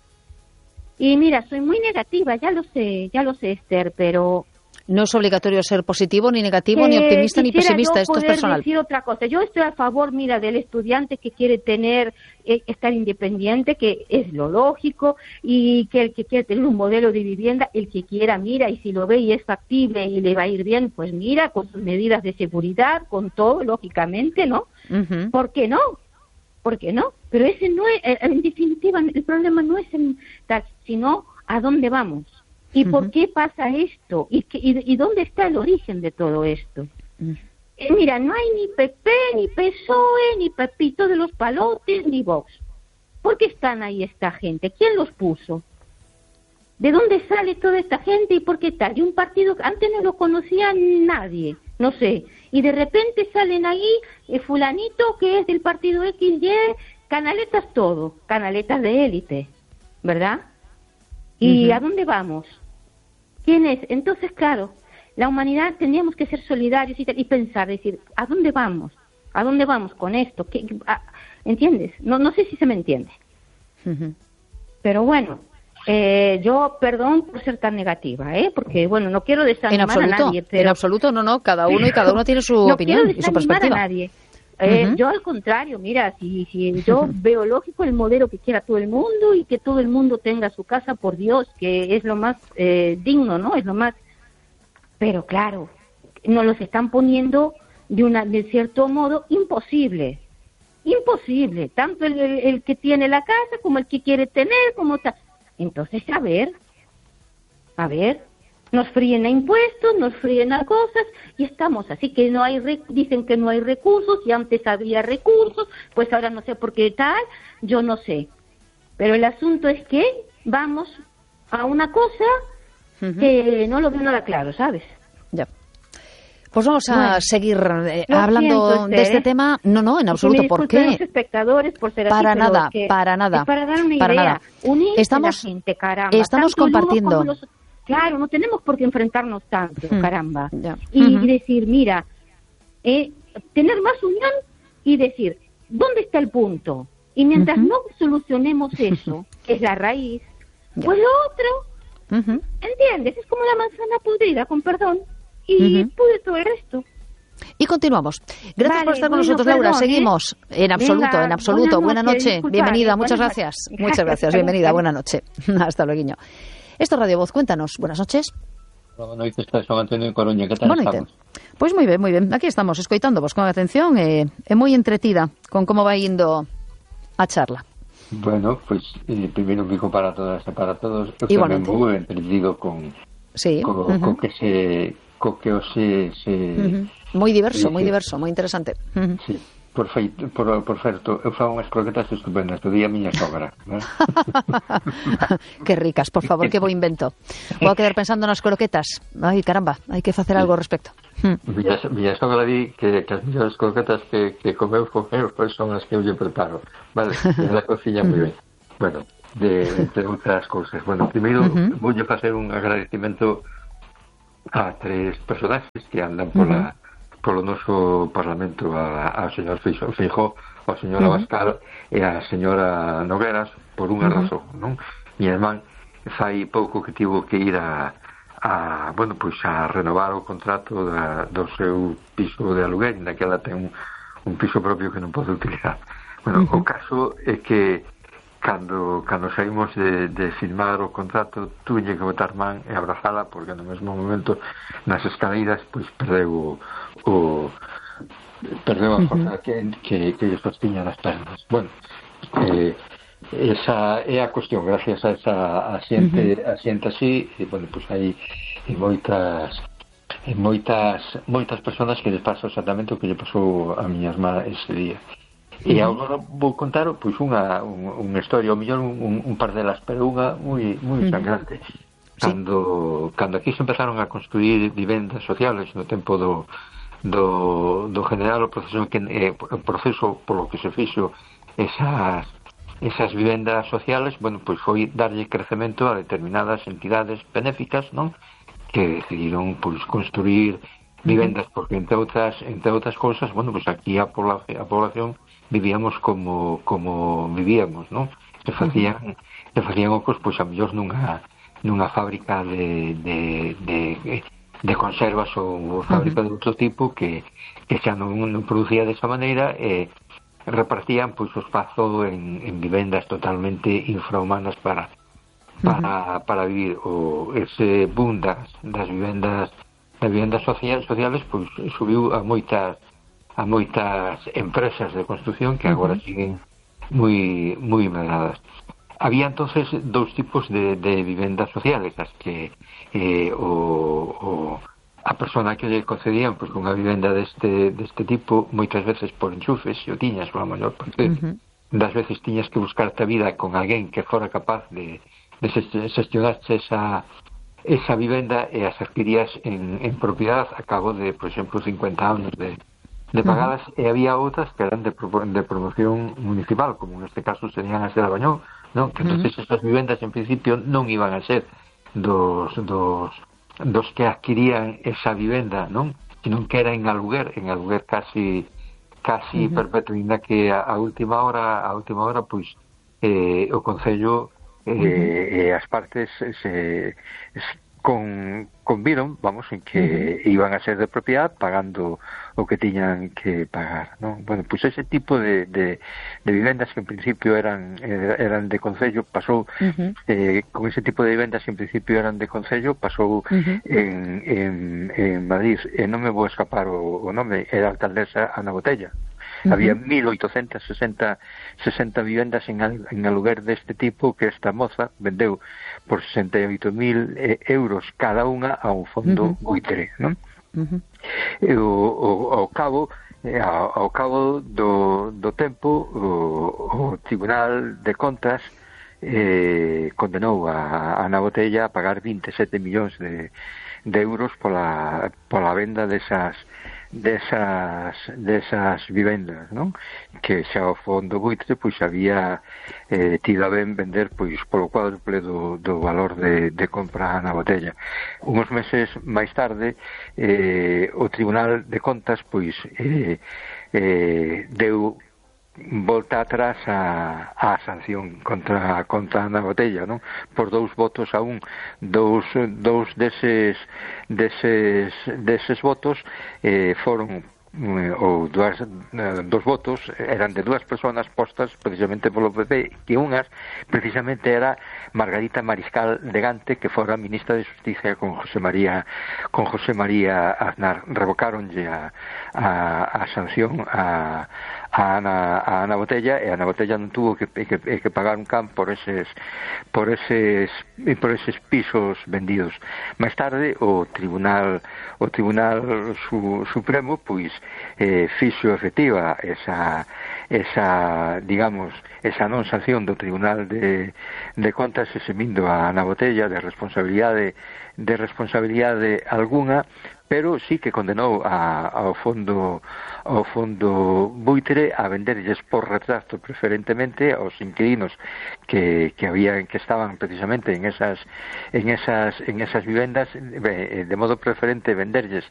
[SPEAKER 5] Y mira, soy muy negativa, ya lo sé, Esther, pero...
[SPEAKER 2] No es obligatorio ser positivo, ni negativo, ni optimista, ni pesimista, esto es personal.
[SPEAKER 5] Decir otra cosa. Yo estoy a favor, mira, del estudiante que quiere estar independiente, que es lo lógico, y que el que quiere tener un modelo de vivienda, el que quiera, mira, y si lo ve y es factible y le va a ir bien, pues mira, con sus medidas de seguridad, con todo, lógicamente, ¿no? ¿Por qué no? ¿Por qué no? Pero ese no es, en definitiva, el problema no es tal, sino a dónde vamos. ¿Y por qué pasa esto? ¿Y dónde está el origen de todo esto? Mira, no hay ni PP, ni PSOE, ni Pepito de los Palotes, ni Vox. ¿Por qué están ahí esta gente? ¿Quién los puso? ¿De dónde sale toda esta gente y por qué tal? Y un partido que antes no lo conocía nadie, no sé. Y de repente salen ahí fulanito que es del partido XY, canaletas todo, canaletas de élite, ¿verdad? ¿Y a dónde vamos? ¿Quién es? Entonces, claro, la humanidad tendríamos que ser solidarios y pensar, decir, ¿a dónde vamos? ¿A dónde vamos con esto? ¿Entiendes? No sé si se me entiende. Pero bueno, yo perdón por ser tan negativa, porque bueno, no quiero desanimar a nadie. Pero
[SPEAKER 2] en absoluto, no, cada uno tiene su opinión y su perspectiva.
[SPEAKER 5] A nadie. Yo al contrario, mira, si yo veo lógico el modelo que quiera todo el mundo y que todo el mundo tenga su casa, por Dios, que es lo más digno, ¿no? Es lo más... Pero claro, nos los están poniendo de cierto modo imposible, tanto el que tiene la casa como el que quiere tener, como tal. Entonces, a ver, nos fríen a impuestos, nos fríen a cosas y estamos así que dicen que no hay recursos y antes había recursos, pues ahora no sé por qué tal, yo no sé. Pero el asunto es que vamos a una cosa que no lo veo nada claro, ¿sabes?
[SPEAKER 2] Ya. Pues vamos a seguir hablando de este tema. No, en absoluto. ¿Por qué?
[SPEAKER 5] Los espectadores por ser
[SPEAKER 2] para
[SPEAKER 5] así,
[SPEAKER 2] nada.
[SPEAKER 5] Es para dar una
[SPEAKER 2] para
[SPEAKER 5] idea.
[SPEAKER 2] Nada.
[SPEAKER 5] Unirse la gente, caramba.
[SPEAKER 2] Estamos compartiendo.
[SPEAKER 5] Claro, no tenemos por qué enfrentarnos tanto, caramba.
[SPEAKER 2] Ya.
[SPEAKER 5] Y decir, mira, tener más unión y decir, ¿dónde está el punto? Y mientras no solucionemos eso, que es la raíz, pues lo otro, ¿entiendes? Es como la manzana podrida, con perdón, y pude todo el resto.
[SPEAKER 2] Y continuamos. Gracias por estar con nosotros, Laura. Seguimos. En absoluto. Buena noche. Bienvenida. Muchas gracias. Muchas gracias. Bienvenida. Buena noche. Hasta luego. Esto es Radio Voz. Cuéntanos. Buenas noches.
[SPEAKER 6] Boa noite, Son Antonio en Coruña. Que tal estamos?
[SPEAKER 2] Pois moi ben. Aquí estamos, escoitándovos con atención e moi entretida con como vai indo a charla.
[SPEAKER 6] Bueno, pues primeiro fico para todas e para todos. Eu
[SPEAKER 2] Igualmente.
[SPEAKER 6] tamén moi entendido con que os
[SPEAKER 2] moi diverso, moi interesante.
[SPEAKER 6] Sí. Por certo, eu fago unhas croquetas estupendas, do día a miña sogra, ¿no?
[SPEAKER 2] Que ricas, por favor, que bo invento. Vou a quedar pensando nas croquetas. Ai, caramba, hai que facer algo ao respecto.
[SPEAKER 6] Miña sogra di que as mellores croquetas que comeu pues son as que eu lle preparo, vale? En la cocina moi ben. Bueno, entre outras cousas. Bueno, primeiro voulle facer un agradecimento a 3 personaxes que andan polo noso Parlamento, ao señor Feijóo, ao señor Abascal e a señora Nogueras, por unha razón, non? Miña irmán fai pouco que tivo que ir a renovar o contrato do seu piso de aluguer, naquela ten un piso propio que non pode utilizar. Bueno, o caso é que cando saímos de firmar o contrato, tuve que botar man e abrazala, porque no mesmo momento nas escaleiras pois perdeu a forza que lle sostiña nas pernas. Bueno, esa é a cuestión. Gracias a esa xente así, e bueno, pois hai moitas persoas que les pasa exactamente o que lle pasou a miña irmá ese día. E agora vou contar pois unha historia, ou mellor un par delas, pero unha moi sangrante. Cando aquí se empezaron a construir vivendas sociales no tempo do general, o proceso polo que se fixo esas vivendas sociales, bueno, pois foi darlle crecemento a determinadas entidades benéficas, non? Que decidiron pois construir vivendas, porque entre outras cousas, bueno, pois aquí a población vivíamos como vivíamos, non? Se facían ocos, pois a mellor nunha fábrica de conservas ou fábrica de outro tipo que xa non producía desa maneira, e repartían pois o espazo en vivendas totalmente infrahumanas para vivir. Ese boom das vivendas sociales pois subiu a moitas empresas de construción que agora siguen moi medradas. Había entonces 2 tipos de vivendas sociales, as que a persona que lle concedían pois unha vivenda deste tipo, moitas veces por enchufes, se o tiñas, a maior parte das veces tiñas que buscarte a vida con alguén que fora capaz de xestionarche esa vivenda, e as adquirías en propiedade a cabo de, por exemplo, 50 anos de pagadas. E había outras que eran de promoción municipal, como neste caso serían as de Labañón, non? Que entonces esas vivendas en principio non iban a ser dos que adquirían esa vivenda, non? Sino que era en aluguer casi perpetuo, inda que a última hora pois o Concello e as partes conviron, en que iban a ser de propiedade pagando o que tiñan que pagar, non? Bueno, pois ese tipo de vivendas que en principio eran de Concello pasou con ese tipo de vivendas que en principio eran de Concello pasou en Madrid, e non me vou escapar o nome, era a alcaldesa Ana Botella. Había 1.860 vivendas en aluguer deste tipo, que esta moza vendeu por 68.000 euros cada unha a un fondo buitre, non? E ao cabo do tempo o Tribunal de Contas condenou a Ana Botella a pagar 27 millóns de euros pola venda desas vivendas, non? Que xa o fondo buitre pois había tido a ben vender pois polo cuádruple do valor de compra a Ana Botella. Uns meses máis tarde o Tribunal de Contas pois deu volta atrás a sanción contra Ana Botella, non? Por 2 votos a 1. Dous deses votos foron dos votos eran de 2 persoas postas precisamente polo PP, que unhas precisamente era Margarita Mariscal de Gante, que fora ministra de Justicia con José María Aznar. Revocáronlle a sanción a Ana Botella, e Ana Botella non tuvo que pagar un can por eses pisos vendidos. Máis tarde o Tribunal Supremo pois fixo efectiva esa non sanción do Tribunal de Contas, eximindo a Ana Botella de responsabilidade responsabilidade algunha, pero sí que condenou ao fondo buitre a venderlles por retrato preferentemente aos inquilinos que estaban precisamente en esas vivendas, de modo preferente venderlles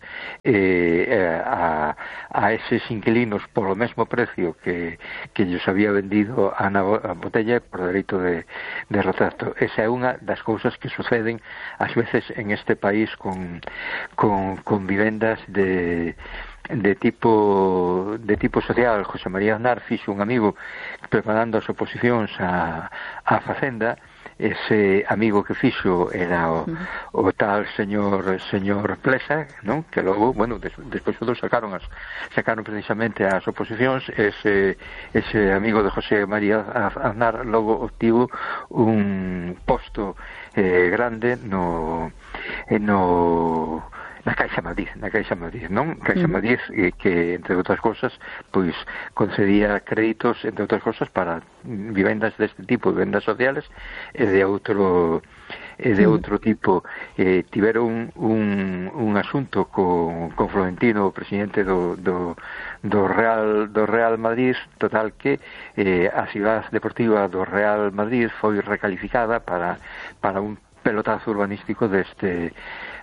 [SPEAKER 6] a eses inquilinos polo mesmo precio que lles había vendido a Botella por dereito de retrato. Esa é unha das cousas que suceden ás veces en este país con vivendas de tipo social. José María Aznar fixo un amigo preparando as oposicións á Facenda. Ese amigo que fixo era o tal señor Plesa, non? Que logo, bueno, despois outros sacaron precisamente as oposicións. Ese amigo de José María Aznar logo obtivo un posto grande na Caixa Madrid, non? Caixa Madrid, que entre outras cousas pois concedía créditos, entre outras cousas, para vivendas deste tipo, vivendas sociales, e de outro tipo. Tiveron un asunto con Florentino, o presidente do Real Madrid, total que a cidade deportiva do Real Madrid foi recalificada para un pelotazo urbanístico deste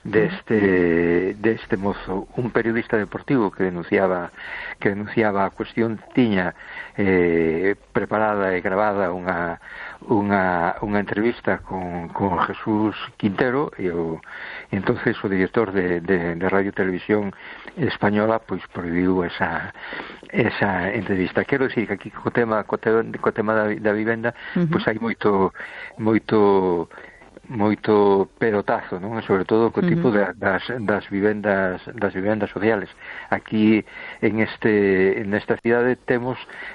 [SPEAKER 6] mozo. Un periodista deportivo que denunciaba a cuestión tiña preparada e gravada unha entrevista con Jesús Quintero, e entonces o director de Radio Televisión Española pois prohibiu esa entrevista. Quero dicir que aquí co tema da vivenda pois hai moito pelotazo, non? Sobre todo co tipo das vivendas sociales. Aquí en esta cidade temos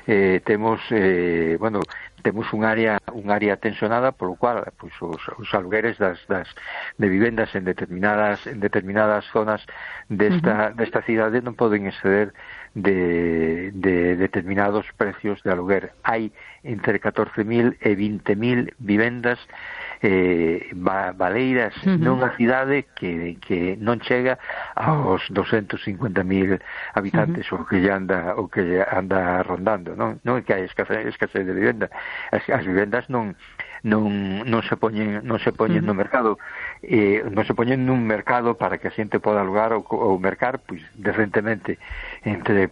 [SPEAKER 6] un área tensionada, polo cual pois os alugueres de vivendas en determinadas zonas desta cidade non poden exceder de determinados precios de aluguer. Hai entre 14.000 e 20.000 vivendas baleiras nunha cidade que non chega aos 250.000 habitantes, o que anda rondando, non é que hai escasez de vivenda. As vivendas non se poñen no mercado, non se poñen nun mercado para que a xente poda alugar ou mercar pois decentemente, entre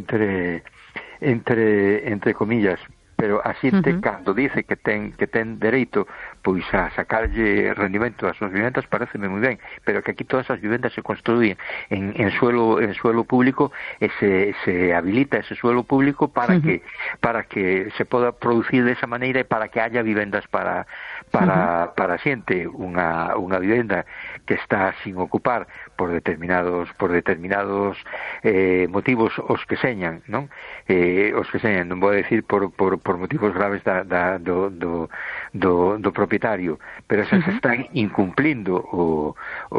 [SPEAKER 6] comillas. Pero a xente, cando dice que ten dereito pois a sacarlle rendimento das súas vivendas, pareceme moi ben, pero que aquí todas as vivendas se construyen en suelo público, e se habilita ese suelo público para que se poda producir desa maneira, e para que haya vivendas para xente. Unha vivenda que está sin ocupar por determinados motivos, os que señan, non? Non vou decir por motivos graves do propietario, pero esas están incumplindo o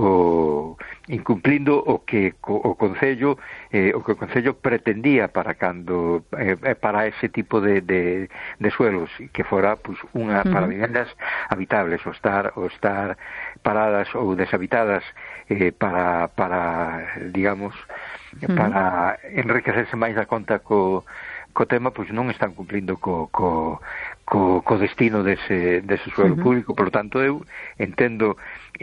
[SPEAKER 6] que o Concello pretendía para ese tipo de suelos, que fora pues para vivendas habitables, o estar paradas ou deshabitadas, para digamos, para enriquecerse máis da conta co tema, pois non están cumplindo co destino dese suelo público. Por lo tanto, eu entendo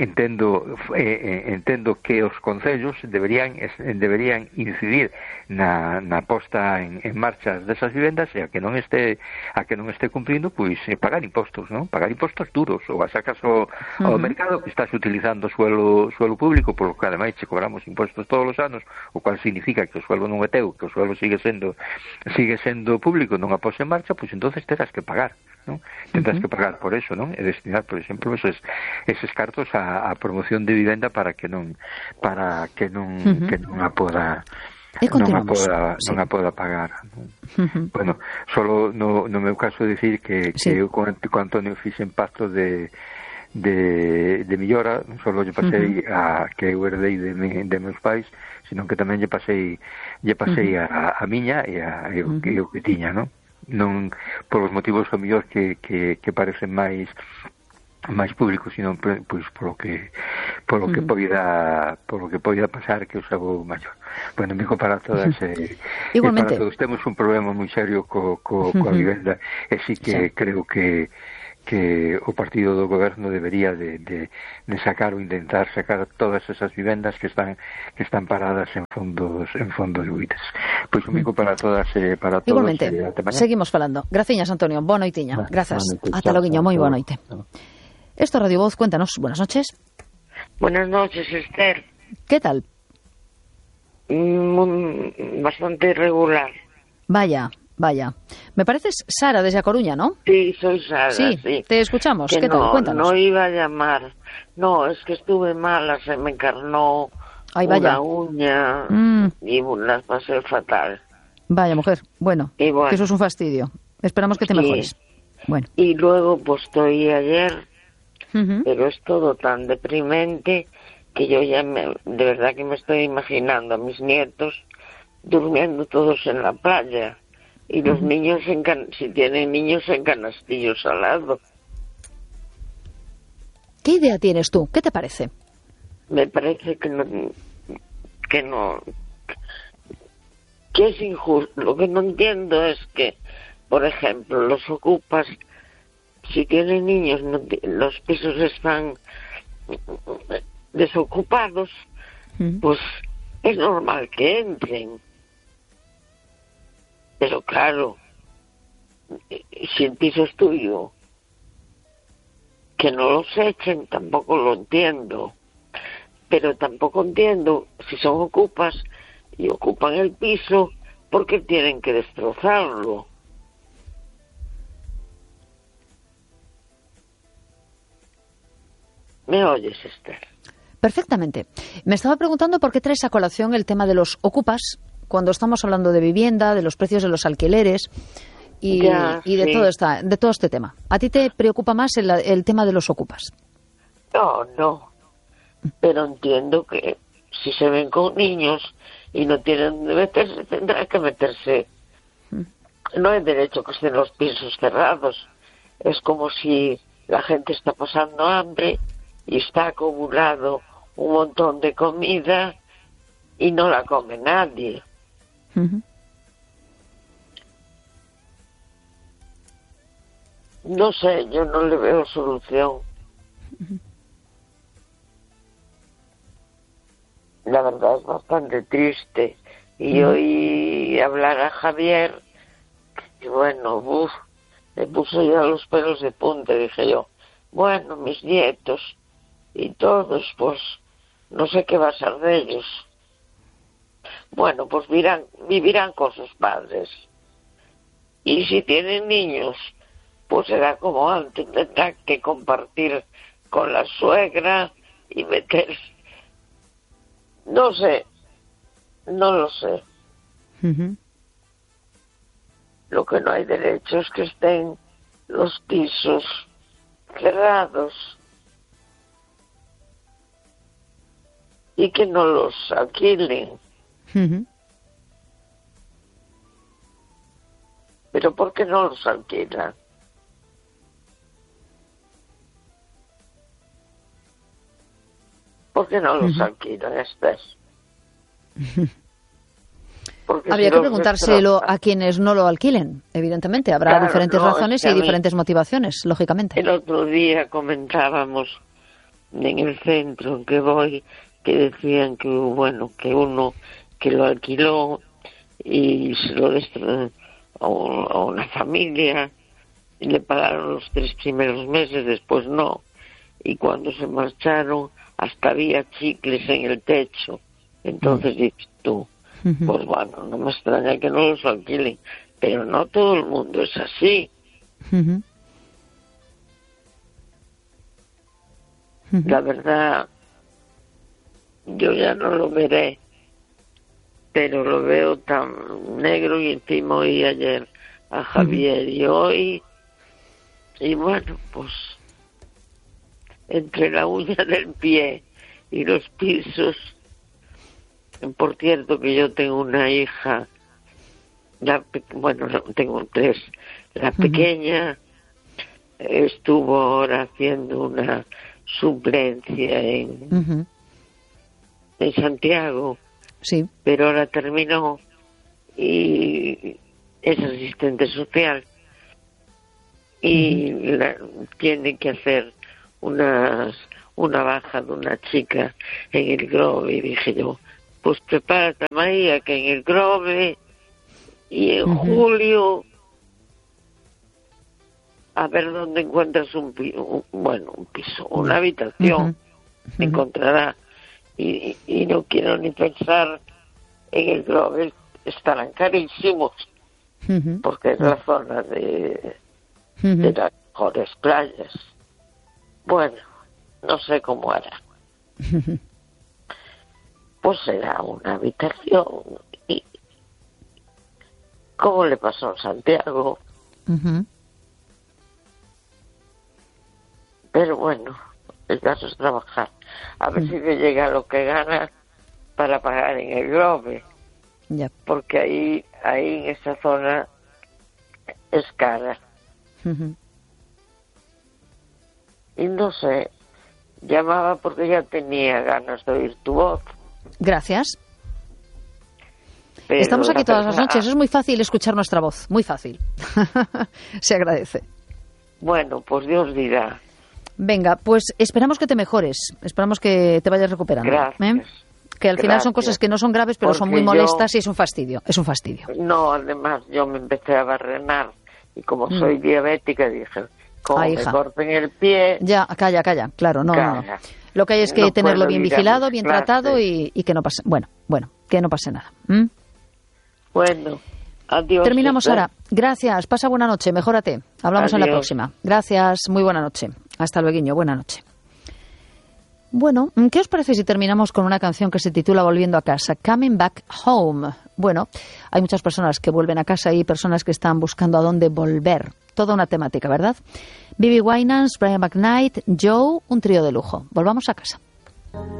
[SPEAKER 6] que os concellos deberían incidir na posta en marcha desas vivendas, e a que non este cumplindo, pois pagar impostos, non? Pagar impostos duros, ou a sacas ao mercado que estás utilizando suelo público, polo que ademais che cobramos impostos todos os anos, o cual significa que o suelo non é teu, que o suelo sigue sendo público, non a pos en marcha, pois entonces terás que pagar, non? Tendrás que pagar por eso, non? E destinar, por exemplo, eses cartos a promoción de vivenda para que non a poda pagar. Bueno, solo no meu caso dicir que eu con Antonio fixen pacto de millora. Non só lle pasei a que eu herdei de meus pais, sino que tamén lle pasei a miña e o que tiña, non por os motivos ao mellor que parecen máis públicos, sino pois polo que polo que poida pasar que o seu maior. Bueno, amigo, para todas
[SPEAKER 2] igualmente.
[SPEAKER 6] Para todos temos un problema moi serio coa vivenda, e sí que creo que o partido do goberno debería de sacar ou intentar sacar todas esas vivendas que están paradas en fondos buitres. Pois amigo, para todas para todos.
[SPEAKER 2] Igualmente, seguimos falando. Graciñas, Antonio, boa noitiña. Grazas. Ata loguiño, moi boa noite. Esto Radio Voz, cuéntanos. Buenas noches.
[SPEAKER 7] Buenas noches, Esther.
[SPEAKER 2] ¿Qué tal?
[SPEAKER 7] Bastante irregular.
[SPEAKER 2] Vaya. Me pareces Sara desde A Coruña, ¿no?
[SPEAKER 7] Sí, soy Sara, sí.
[SPEAKER 2] Te escuchamos. ¿Qué tal? Cuéntanos.
[SPEAKER 7] No iba a llamar. No, es que estuve mala, se me encarnó una uña y las pasé fatal.
[SPEAKER 2] Vaya, mujer. Bueno, que eso es un fastidio. Esperamos que te mejores. Bueno.
[SPEAKER 7] Y luego, pues estoy ayer, pero es todo tan deprimente que yo ya de verdad que me estoy imaginando a mis nietos durmiendo todos en la playa. Y los niños, si tienen niños, en canastillos al lado.
[SPEAKER 2] ¿Qué idea tienes tú? ¿Qué te parece?
[SPEAKER 7] Me parece que es injusto. Lo que no entiendo es que, por ejemplo, los ocupas, si tienen niños, los pisos están desocupados, pues es normal que entren. Pero claro, si el piso es tuyo, que no los echen, tampoco lo entiendo. Pero tampoco entiendo si son ocupas y ocupan el piso, porque tienen que destrozarlo. ¿Me oyes, Esther?
[SPEAKER 2] Perfectamente. Me estaba preguntando por qué traes a colación el tema de los ocupas cuando estamos hablando de vivienda, de los precios de los alquileres y de todo este tema. ¿A ti te preocupa más el tema de los ocupas?
[SPEAKER 7] No. Pero entiendo que si se ven con niños y no tienen donde meterse, tendrá que meterse. No hay derecho que estén los pisos cerrados. Es como si la gente está pasando hambre y está acumulado un montón de comida y no la come nadie. No sé, yo no le veo solución. La verdad es bastante triste. Y oí hablar a Javier, y bueno, me puso ya los pelos de punta. Dije yo, bueno, mis nietos y todos, pues no sé qué va a ser de ellos. Bueno, pues vivirán con sus padres. Y si tienen niños, pues será como antes, tendrán que compartir con la suegra y meterse. No sé, no lo sé. Lo que no hay derecho es que estén los pisos cerrados y que no los alquilen. Pero ¿por qué no los alquilan? ¿Por qué no los alquilan, Esther?
[SPEAKER 2] Habría que preguntárselo a quienes no lo alquilen, evidentemente. Habrá diferentes razones y diferentes motivaciones, lógicamente.
[SPEAKER 7] El otro día comentábamos en el centro en que voy, que decían que, bueno, que uno que lo alquiló y se lo destruyó a una familia, y le pagaron los 3 primeros meses, después no. Y cuando se marcharon, hasta había chicles en el techo. Entonces dices tú, pues bueno, no me extraña que no los alquilen, pero no todo el mundo es así. La verdad, yo ya no lo veré, pero lo veo tan negro. Y encima oí ayer a Javier y hoy, y bueno, pues entre la uña del pie y los pisos. Por cierto que yo tengo una hija, tengo 3. La pequeña estuvo ahora haciendo una suplencia en Santiago,
[SPEAKER 2] sí,
[SPEAKER 7] pero ahora terminó y es asistente social y tiene que hacer una baja de una chica en el Grove, y dije yo, pues prepárate, María, que en el Grove y en julio a ver dónde encuentras un piso, una habitación, encontrará, y no quiero ni pensar en el Grove, estarán carísimos, porque es la zona de las mejores playas. Bueno, no sé cómo hará. Pues será una habitación. Y ¿cómo le pasó en Santiago? Pero bueno, el caso es trabajar. A ver si le llega lo que gana para pagar en el Grove.
[SPEAKER 2] Ya.
[SPEAKER 7] Porque ahí en esa zona es cara. Y no sé, llamaba porque ya tenía ganas de oír tu voz.
[SPEAKER 2] Gracias.
[SPEAKER 7] Pero
[SPEAKER 2] estamos aquí todas las noches, es muy fácil escuchar nuestra voz, muy fácil. Se agradece.
[SPEAKER 7] Bueno, pues Dios dirá.
[SPEAKER 2] Venga, pues esperamos que te mejores, esperamos que te vayas recuperando.
[SPEAKER 7] Gracias.
[SPEAKER 2] Que al final son cosas que no son graves, pero son muy molestas y es un fastidio,
[SPEAKER 7] No, además yo me empecé a barrenar y como soy diabética dije, como me corten el pie...
[SPEAKER 2] Ya, calla, claro, no. Lo que hay es que tenerlo bien vigilado, bien tratado y que no pase, que no pase nada.
[SPEAKER 7] Bueno, adiós.
[SPEAKER 2] Terminamos ahora. Gracias, pasa buena noche, mejórate. Hablamos en la próxima. Gracias, muy buena noche. Hasta luego, buena noche. Bueno, ¿qué os parece si terminamos con una canción que se titula Volviendo a casa? Coming Back Home. Bueno, hay muchas personas que vuelven a casa y personas que están buscando a dónde volver. Toda una temática, ¿verdad? Bibi Winans, Brian McKnight, Joe, un trío de lujo. Volvamos a casa.